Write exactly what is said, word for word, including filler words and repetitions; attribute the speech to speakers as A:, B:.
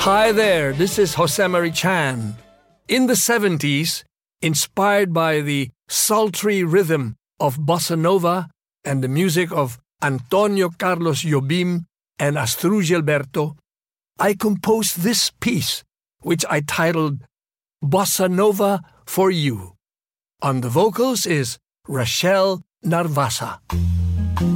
A: Hi there, this is Jose Mari Chan. In the seventies, inspired by the sultry rhythm of bossa nova and the music of Antonio Carlos Jobim and Astrud Gilberto, I composed this piece, which I titled Bossa Nova for You. On the vocals is Rachel Narvasa.